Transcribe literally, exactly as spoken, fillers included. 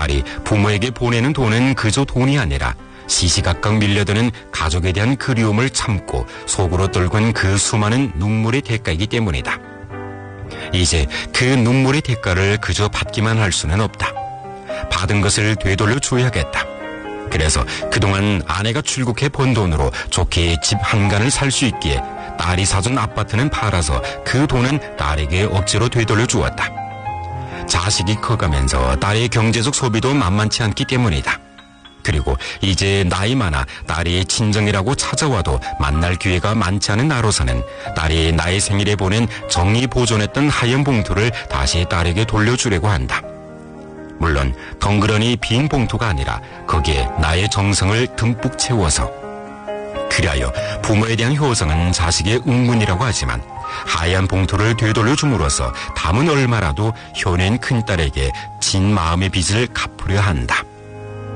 딸이 부모에게 보내는 돈은 그저 돈이 아니라 시시각각 밀려드는 가족에 대한 그리움을 참고 속으로 떨군 그 수많은 눈물의 대가이기 때문이다. 이제 그 눈물의 대가를 그저 받기만 할 수는 없다. 받은 것을 되돌려 줘야겠다. 그래서 그동안 아내가 출국해 번 돈으로 좋게 집 한간을 살 수 있기에 딸이 사준 아파트는 팔아서 그 돈은 딸에게 억지로 되돌려 주었다. 자식이 커가면서 딸의 경제적 소비도 만만치 않기 때문이다. 그리고 이제 나이 많아 딸이 친정이라고 찾아와도 만날 기회가 많지 않은 나로서는 딸이 나의 생일에 보낸 정이 보존했던 하얀 봉투를 다시 딸에게 돌려주려고 한다. 물론 덩그러니 빈 봉투가 아니라 거기에 나의 정성을 듬뿍 채워서. 그리하여 부모에 대한 효성은 자식의 응문이라고 하지만 하얀 봉투를 되돌려 줌으로써 담은 얼마라도 효낸 큰딸에게 진 마음의 빚을 갚으려 한다.